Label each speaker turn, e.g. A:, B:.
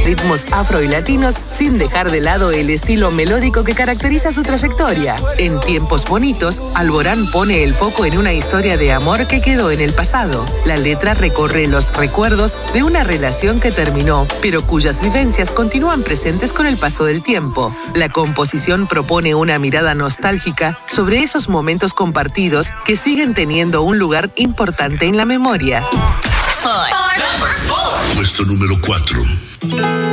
A: ritmos afro y latinos sin dejar de lado el estilo melódico que caracteriza su trayectoria. En Tiempos Bonitos, Alborán pone el foco en una historia de amor que quedó en el pasado. La letra recorre los recuerdos de una relación que terminó, pero cuyas vivencias continúan presentes con el paso del tiempo. La composición propone una mirada nostálgica sobre esos momentos compartidos que siguen teniendo un lugar importante en la memoria.
B: Puesto número 4.